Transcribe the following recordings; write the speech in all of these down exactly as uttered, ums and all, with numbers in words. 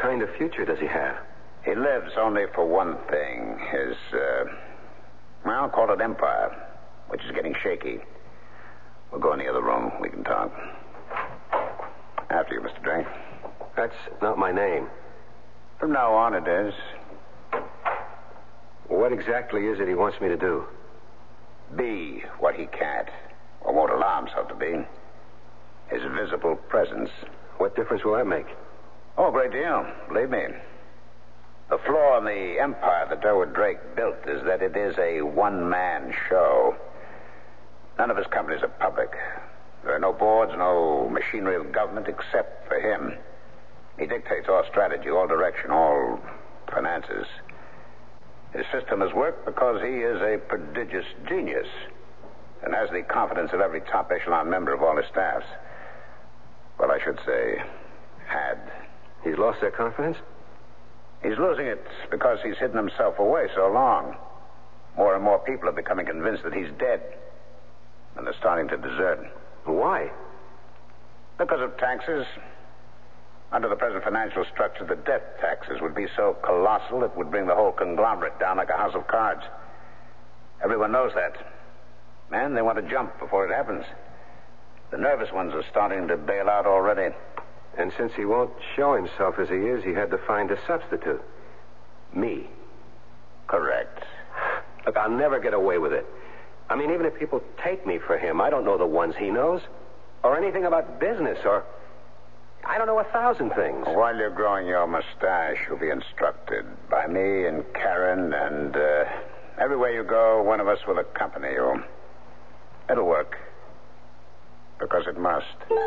kind of future does he have? He lives only for one thing. His, uh, well, call it empire, which is getting shaky. We'll go in the other room. We can talk. After you, Mister Drake. That's not my name. From now on, it is. What exactly is it he wants me to do? Be what he can't, or won't allow himself to be. His visible presence. What difference will that make? Oh, a great deal. Believe me. The flaw in the empire that Durwood Drake built is that it is a one-man show. None of his companies are public. There are no boards, no machinery of government except for him. He dictates all strategy, all direction, all finances. His system has worked because he is a prodigious genius and has the confidence of every top echelon member of all his staffs. Well, I should say, had. He's lost their confidence? He's losing it because he's hidden himself away so long. More and more people are becoming convinced that he's dead. And they're starting to desert. Why? Because of taxes. Under the present financial structure, the death taxes would be so colossal it would bring the whole conglomerate down like a house of cards. Everyone knows that. And they want to jump before it happens. The nervous ones are starting to bail out already. And since he won't show himself as he is, he had to find a substitute. Me. Correct. Look, I'll never get away with it. I mean, even if people take me for him, I don't know the ones he knows. Or anything about business, or... I don't know a thousand things. While you're growing your mustache, you'll be instructed by me and Karen, and uh, everywhere you go, one of us will accompany you. It'll work. Because it must.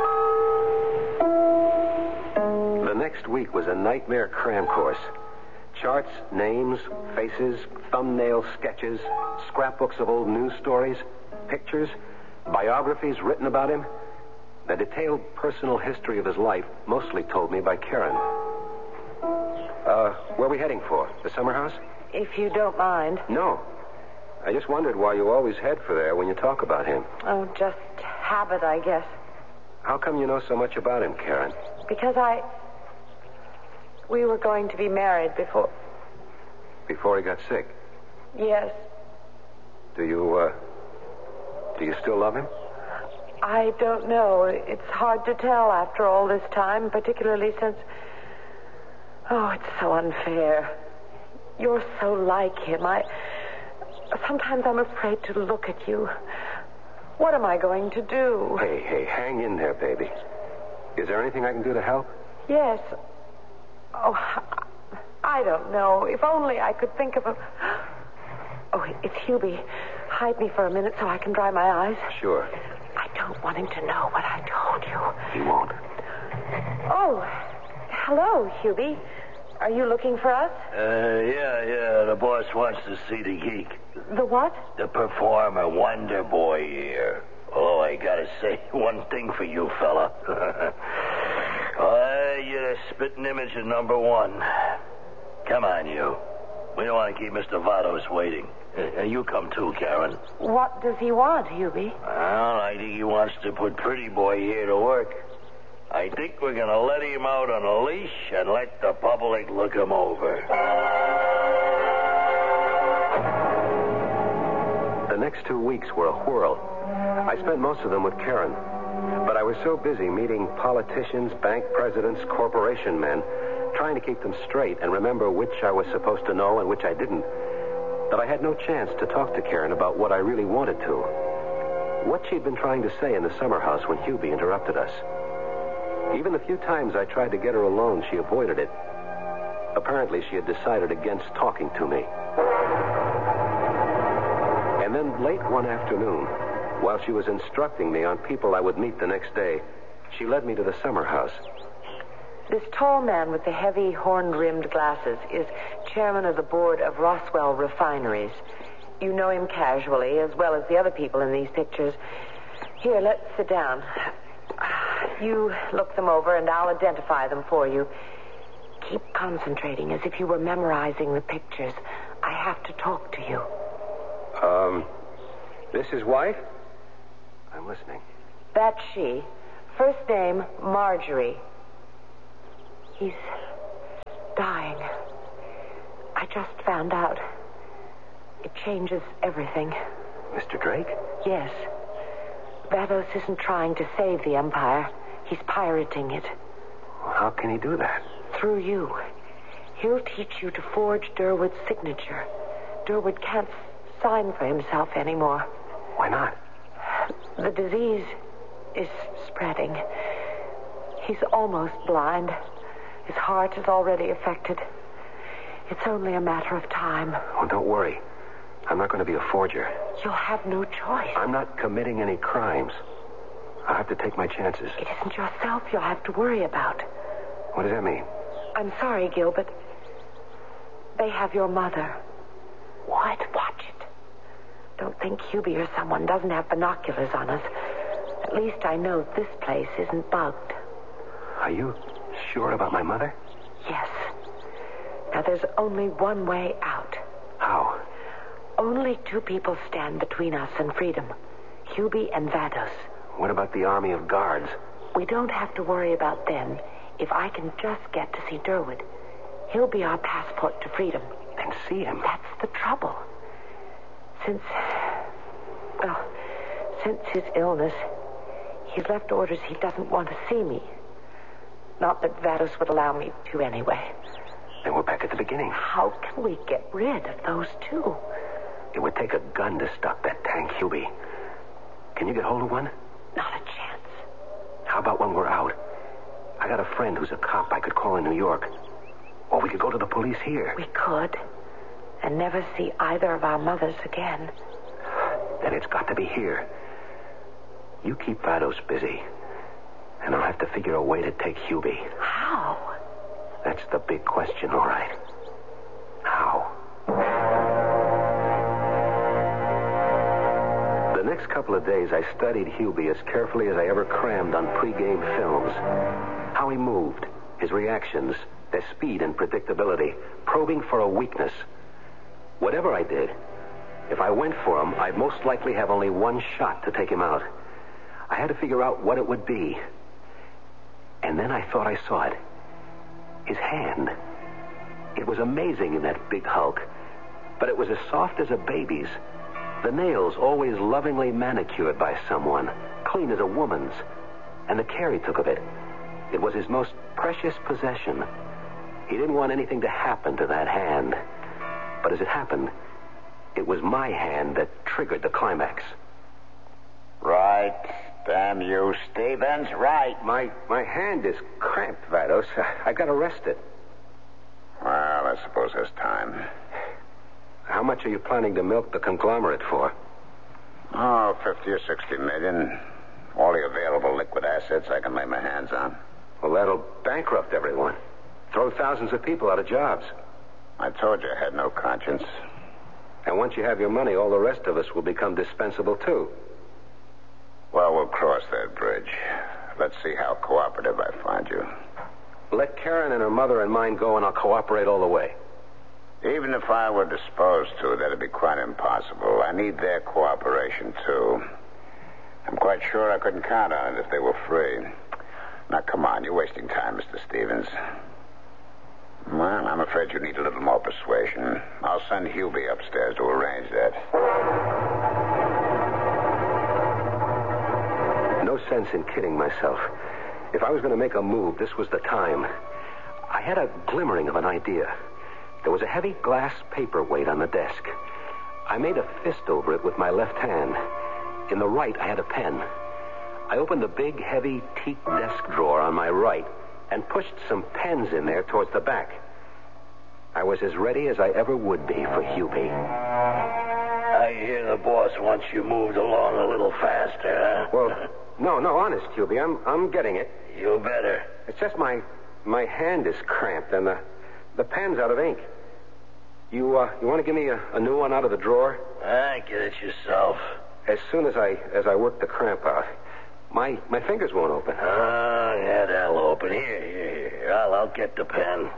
The next week was a nightmare cram course. Charts, names, faces, thumbnail sketches, scrapbooks of old news stories, pictures, biographies written about him. The detailed personal history of his life, mostly told me by Karen. Uh, where are we heading for? The summer house? If you don't mind. No. I just wondered why you always head for there when you talk about him. Oh, just habit, I guess. How come you know so much about him, Karen? Because I... We were going to be married before... Before he got sick? Yes. Do you, uh... Do you still love him? I don't know. It's hard to tell after all this time, particularly since... Oh, it's so unfair. You're so like him. I... Sometimes I'm afraid to look at you. What am I going to do? Hey, hey, hang in there, baby. Is there anything I can do to help? Yes. Oh, I don't know. If only I could think of a... Oh, it's Hubie. Hide me for a minute so I can dry my eyes. Sure. I don't want him to know what I told you. He won't. Oh, hello, Hubie. Are you looking for us? Uh, yeah, yeah. The boss wants to see the geek. The what? The performer, Wonder Boy here. Oh, I gotta say one thing for you, fella. Oh, you're the spitting image of number one. Come on, you. We don't want to keep Mister Vados waiting. Uh, you come too, Karen. What does he want, Hubie? Well, I think he wants to put Pretty Boy here to work. I think we're going to let him out on a leash and let the public look him over. The next two weeks were a whirl. I spent most of them with Karen. But I was so busy meeting politicians, bank presidents, corporation men, trying to keep them straight and remember which I was supposed to know and which I didn't, that I had no chance to talk to Karen about what I really wanted to. What she'd been trying to say in the summer house when Hubie interrupted us. Even the few times I tried to get her alone, she avoided it. Apparently, she had decided against talking to me. And then late one afternoon, while she was instructing me on people I would meet the next day, she led me to the summer house. This tall man with the heavy horn-rimmed glasses is chairman of the board of Roswell Refineries. You know him casually, as well as the other people in these pictures. Here, let's sit down. You look them over, and I'll identify them for you. Keep concentrating as if you were memorizing the pictures. I have to talk to you. Um, this is wife? I'm listening. That's she. First name, Marjorie. He's dying. I just found out. It changes everything. Mister Drake? Yes. Vados isn't trying to save the Empire. He's pirating it. How can he do that? Through you. He'll teach you to forge Durwood's signature. Durwood can't sign for himself anymore. Why not? The disease is spreading. He's almost blind. His heart is already affected. It's only a matter of time. Oh, don't worry. I'm not going to be a forger. You'll have no choice. I'm not committing any crimes. I'll have to take my chances. It isn't yourself you'll have to worry about. What does that mean? I'm sorry, Gilbert. They have your mother. What? Watch it. Don't think Hubie or someone doesn't have binoculars on us. At least I know this place isn't bugged. Are you sure about my mother? Yes. Now, there's only one way out. How? Only two people stand between us and freedom. Hubie and Vados. What about the army of guards? We don't have to worry about them if I can just get to see Durwood. He'll be our passport to freedom. And see him? That's the trouble. Since... Well, since his illness, he's left orders he doesn't want to see me. Not that Vados would allow me to anyway. Then we're back at the beginning. How can we get rid of those two? It would take a gun to stop that tank, Hubie. Can you get hold of one? Not a chance. How about when we're out? I got a friend who's a cop I could call in New York. Or we could go to the police here. We could. And never see either of our mothers again. Then it's got to be here. You keep Vados busy. And I'll have to figure a way to take Hubie. How? That's the big question, all right. How? The next couple of days, I studied Hubie as carefully as I ever crammed on pregame films. How he moved, his reactions, their speed and predictability, probing for a weakness. Whatever I did, if I went for him, I'd most likely have only one shot to take him out. I had to figure out what it would be. And then I thought I saw it. His hand. It was amazing in that big hulk. But it was as soft as a baby's. The nails always lovingly manicured by someone, clean as a woman's. And the care he took of it. It was his most precious possession. He didn't want anything to happen to that hand. But as it happened, it was my hand that triggered the climax. Right. Damn you, Stevens. Right. My my hand is cramped, Vados. I got arrested. Well, I suppose there's time. How much are you planning to milk the conglomerate for? Oh, fifty or sixty million. All the available liquid assets I can lay my hands on. Well, that'll bankrupt everyone. Throw thousands of people out of jobs. I told you I had no conscience. And once you have your money, all the rest of us will become dispensable, too. Well, we'll cross that bridge. Let's see how cooperative I find you. Let Karen and her mother and mine go, and I'll cooperate all the way. Even if I were disposed to, that'd be quite impossible. I need their cooperation, too. I'm quite sure I couldn't count on it if they were free. Now, come on, you're wasting time, Mister Stevens. Well, I'm afraid you need a little more persuasion. I'll send Hubie upstairs to arrange that. No sense in kidding myself. If I was going to make a move, this was the time. I had a glimmering of an idea. There was a heavy glass paperweight on the desk. I made a fist over it with my left hand. In the right, I had a pen. I opened the big, heavy teak desk drawer on my right and pushed some pens in there towards the back. I was as ready as I ever would be for Hubie. I hear the boss wants you moved along a little faster, huh? Well, no, no, honest, Hubie, I'm I'm getting it. You better. It's just my my hand is cramped and the the pen's out of ink. You uh, you want to give me a, a new one out of the drawer? Ah, get it yourself. As soon as I as I work the cramp out, my my fingers won't open. Ah, yeah, that'll open. Here, here, here. I'll I'll get the pen.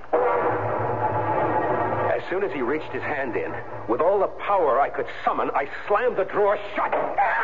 As soon as he reached his hand in, with all the power I could summon, I slammed the drawer shut.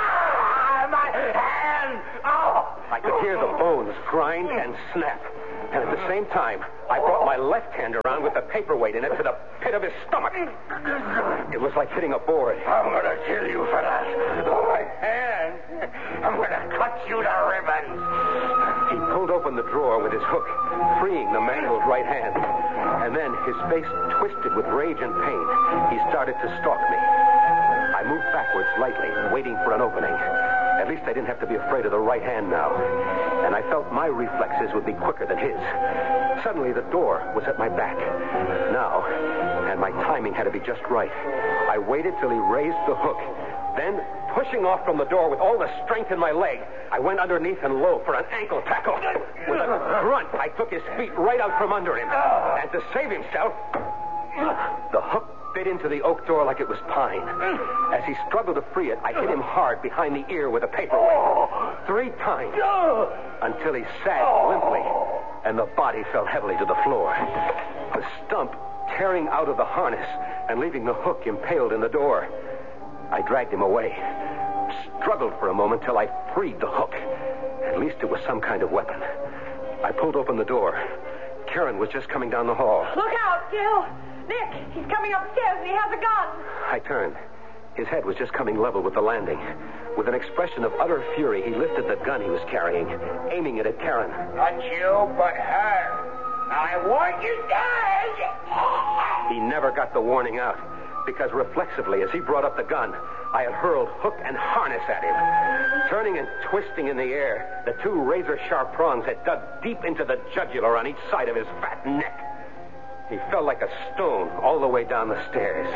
Ah, my hand! Oh! I could hear the bones grind and snap. And at the same time, I brought my left hand around with the paperweight in it to the pit of his stomach. It was like hitting a board. I'm going to kill you for that. My hand. I'm going to cut you to ribbons. He pulled open the drawer with his hook, freeing the mangled right hand. And then, his face twisted with rage and pain, he started to stalk me. I moved backwards lightly, waiting for an opening. At least I didn't have to be afraid of the right hand now. And I felt my reflexes would be quicker than his. Suddenly, the door was at my back. Now, and my timing had to be just right, I waited till he raised the hook. Then, pushing off from the door with all the strength in my leg, I went underneath and low for an ankle tackle. With a grunt, I took his feet right out from under him. And to save himself, the hook bit into the oak door like it was pine. As he struggled to free it, I hit him hard behind the ear with a paperweight. Three times. Until he sagged limply, and the body fell heavily to the floor. The stump tearing out of the harness and leaving the hook impaled in the door. I dragged him away. Struggled for a moment till I freed the hook. At least it was some kind of weapon. I pulled open the door. Karen was just coming down the hall. Look out, Gil! Nick, he's coming upstairs and he has a gun. I turned. His head was just coming level with the landing. With an expression of utter fury, he lifted the gun he was carrying, aiming it at Karen. Not you, but her. I warned you, guys. He never got the warning out, because reflexively, as he brought up the gun, I had hurled hook and harness at him. Turning and twisting in the air, the two razor-sharp prongs had dug deep into the jugular on each side of his fat neck. He fell like a stone all the way down the stairs.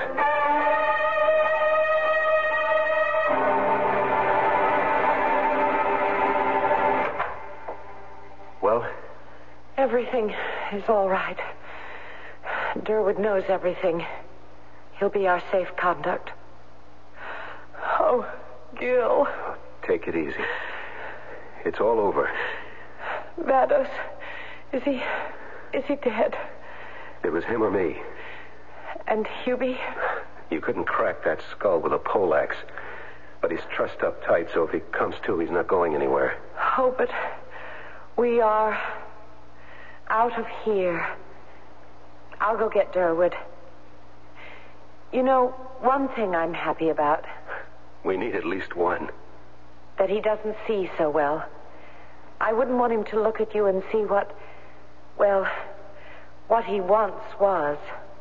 Well? Everything is all right. Durwood knows everything. He'll be our safe conduct. Oh, Gil. Take it easy. It's all over. Vados, is he... is he dead? It was him or me. And Hubie? You couldn't crack that skull with a poleaxe. But he's trussed up tight, so if he comes to, he's not going anywhere. Oh, but we are out of here. I'll go get Durwood. You know, one thing I'm happy about. We need at least one. That he doesn't see so well. I wouldn't want him to look at you and see what, well, what he once was.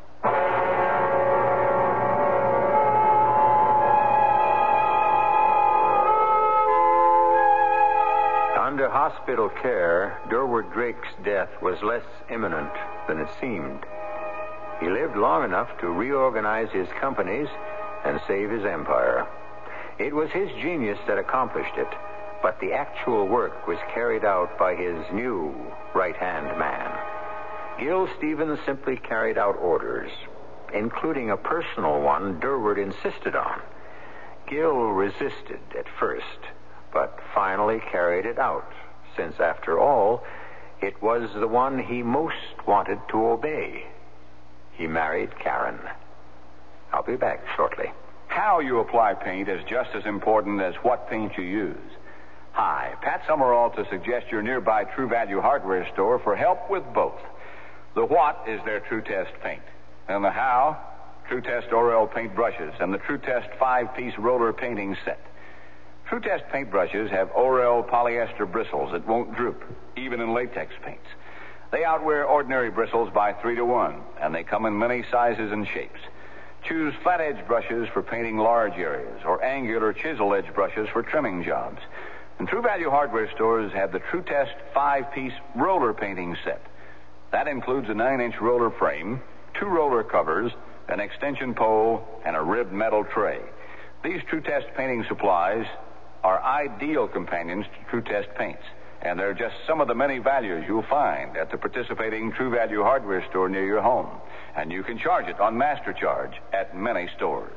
Under hospital care, Durwood Drake's death was less imminent than it seemed. He lived long enough to reorganize his companies and save his empire. It was his genius that accomplished it, but the actual work was carried out by his new right-hand man. Gil Stevens simply carried out orders, including a personal one Durwood insisted on. Gil resisted at first, but finally carried it out, since, after all, it was the one he most wanted to obey. He married Karen. I'll be back shortly. How you apply paint is just as important as what paint you use. Hi, Pat Summerall to suggest your nearby True Value hardware store for help with both. The what is their True Test paint. And the how, True Test Orel paint brushes and the True Test five-piece roller painting set. True Test paintbrushes have Orel polyester bristles that won't droop, even in latex paints. They outwear ordinary bristles by three to one, and they come in many sizes and shapes. Choose flat edge brushes for painting large areas, or angular chisel edge brushes for trimming jobs. And True Value hardware stores have the True Test five-piece roller painting set. That includes a nine-inch roller frame, two roller covers, an extension pole, and a ribbed metal tray. These True Test painting supplies are ideal companions to True Test paints, and they're just some of the many values you'll find at the participating True Value hardware store near your home. And you can charge it on Master Charge at many stores.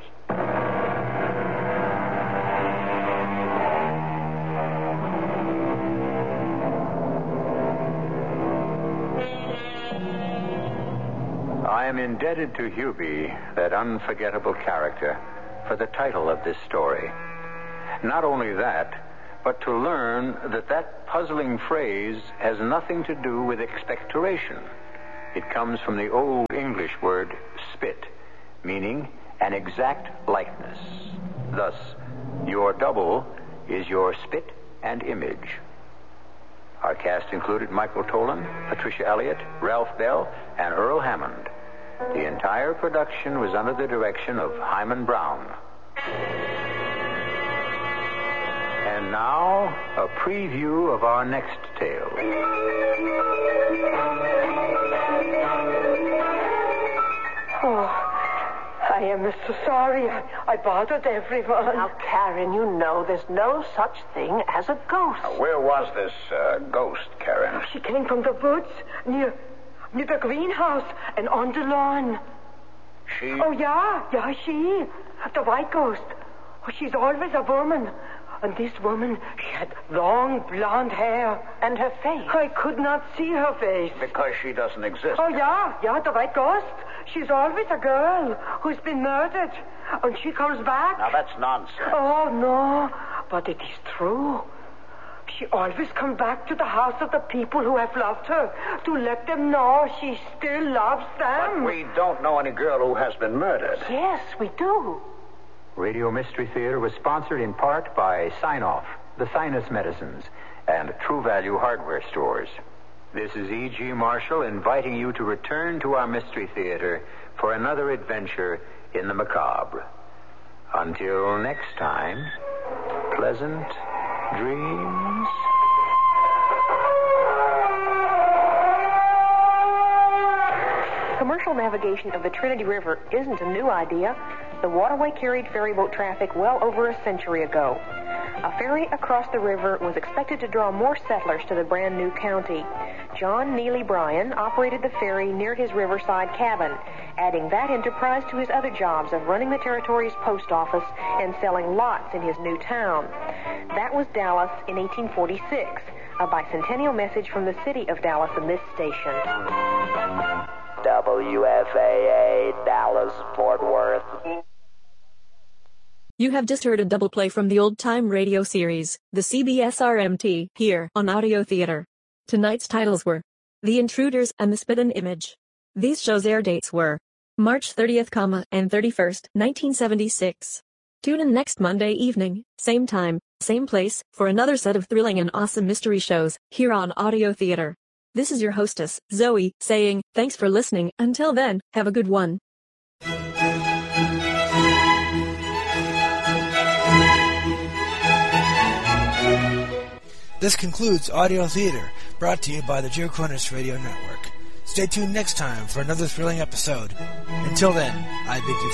I am indebted to Hubie, that unforgettable character, for the title of this story. Not only that, but to learn that that puzzling phrase has nothing to do with expectoration. It comes from the Old English word spit, meaning an exact likeness. Thus, your double is your spit and image. Our cast included Michael Tolan, Patricia Elliott, Ralph Bell, and Earl Hammond. The entire production was under the direction of Hyman Brown. And now, a preview of our next tale. Oh, I am so sorry. I, I bothered everyone. Now, Karen, you know there's no such thing as a ghost. Now, where was this uh, ghost, Karen? She came from the woods near, near the greenhouse and on the lawn. She? Oh, yeah, yeah, she. The white ghost. Oh, she's always a woman. And this woman, she had long blonde hair. And her face? I could not see her face. Because she doesn't exist. Oh, yeah, yeah, the white ghost. She's always a girl who's been murdered. And she comes back. Now, that's nonsense. Oh, no. But it is true. She always comes back to the house of the people who have loved her to let them know she still loves them. But we don't know any girl who has been murdered. Yes, we do. Radio Mystery Theater was sponsored in part by Sign-Off, the Sinus Medicines, and True Value Hardware Stores. This is E G. Marshall inviting you to return to our Mystery Theater for another adventure in the macabre. Until next time, pleasant dreams. Commercial navigation of the Trinity River isn't a new idea. The waterway carried ferryboat traffic well over a century ago. A ferry across the river was expected to draw more settlers to the brand new county. John Neely Bryan operated the ferry near his riverside cabin, adding that enterprise to his other jobs of running the territory's post office and selling lots in his new town. That was Dallas in eighteen forty-six, a bicentennial message from the city of Dallas in this station. W F A A, Dallas, Fort Worth. You have just heard a double play from the old-time radio series, the C B S R M T, here on Audio Theater. Tonight's titles were The Intruders and The Spit and Image. These shows' air dates were March thirtieth, and thirty-first, nineteen seventy-six. Tune in next Monday evening, same time, same place, for another set of thrilling and awesome mystery shows, here on Audio Theater. This is your hostess, Zoe, saying, thanks for listening. Until then, have a good one. This concludes Audio Theater, brought to you by the Joe Cornish Radio Network. Stay tuned next time for another thrilling episode. Until then, I bid you